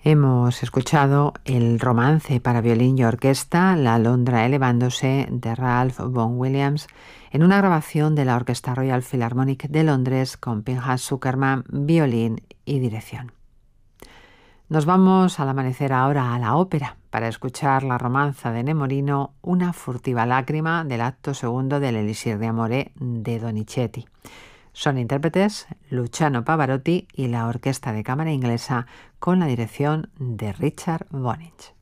Hemos escuchado el romance para violín y orquesta, La Alondra elevándose, de Ralph Vaughan Williams, en una grabación de la Orquesta Royal Philharmonic de Londres con Pinhas Zukerman, violín y dirección. Nos vamos al amanecer ahora a la ópera para escuchar la romanza de Nemorino, Una furtiva lágrima, del acto segundo del Elisir de Amore de Donizetti. Son intérpretes Luciano Pavarotti y la Orquesta de Cámara Inglesa con la dirección de Richard Bonich.